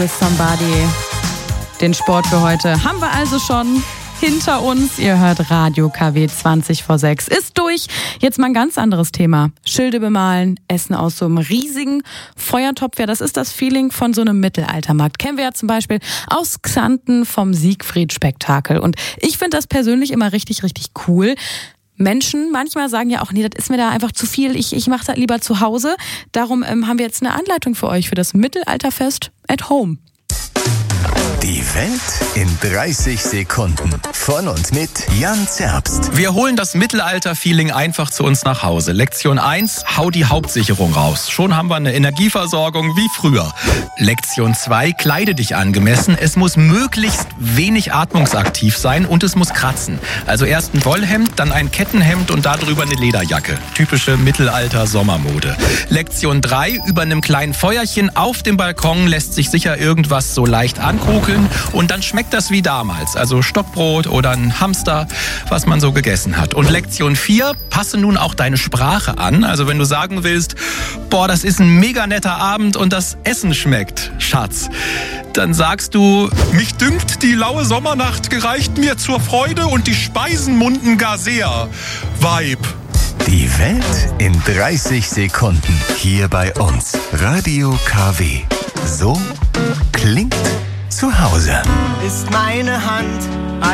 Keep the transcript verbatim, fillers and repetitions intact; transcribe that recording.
Somebody. Den Sport für heute haben wir also schon hinter uns. Ihr hört Radio K W zwanzig vor sechs. Ist durch. Jetzt mal ein ganz anderes Thema. Schilde bemalen, Essen aus so einem riesigen Feuertopf. Ja, das ist das Feeling von so einem Mittelaltermarkt. Kennen wir ja zum Beispiel aus Xanten vom Siegfried-Spektakel. Und ich finde das persönlich immer richtig, richtig cool. Menschen manchmal sagen ja auch, nee, das ist mir da einfach zu viel, ich, ich mache das lieber zu Hause. Darum ähm, haben wir jetzt eine Anleitung für euch für das Mittelalterfest at home. Die Welt in dreißig Sekunden. Von und mit Jan Zerbst. Wir holen das Mittelalter-Feeling einfach zu uns nach Hause. Lektion eins, hau die Hauptsicherung raus. Schon haben wir eine Energieversorgung wie früher. Lektion zwei, kleide dich angemessen. Es muss möglichst wenig atmungsaktiv sein und es muss kratzen. Also erst ein Wollhemd, dann ein Kettenhemd und darüber eine Lederjacke. Typische Mittelalter-Sommermode. Lektion drei, über einem kleinen Feuerchen auf dem Balkon lässt sich sicher irgendwas so leicht ankokeln. Und dann schmeckt das wie damals, also Stockbrot oder ein Hamster, was man so gegessen hat. Und Lektion vier, passe nun auch deine Sprache an. Also wenn du sagen willst, boah, das ist ein mega netter Abend und das Essen schmeckt, Schatz, dann sagst du, mich dünkt, die laue Sommernacht gereicht mir zur Freude und die Speisen munden gar sehr, Weib. Die Welt in dreißig Sekunden. Hier bei uns. Radio K W. So klingt zu Hause. Ist meine Hand